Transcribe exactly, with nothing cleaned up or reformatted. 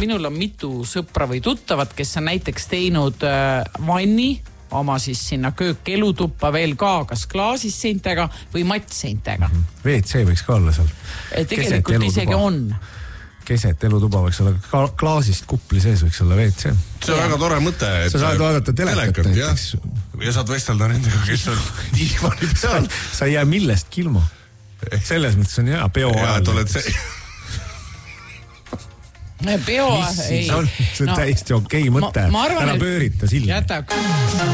minul on mitu sõpra või tuttavat, kes on näiteks teinud äh, vanni oma siis sinna köökelutuppa veel ka, kas klaasis seintega või mattseintega. W C võiks ka olla seal. Tegelikult isegi on. Keset elutuba võiks olla, klaasist kupli sees võiks olla W C. See on väga tore mõte. Sa saad vaadata telekat näiteks. Ja saad vestelda nendega, kes on diivani peal. Sa ei jää millest kilma. Selles mõttes on hea, peo ajal. Ja, et oled see... Peo... Mis siis on? See on täiesti okei mõte. Ära pöörita silmi. Jäta...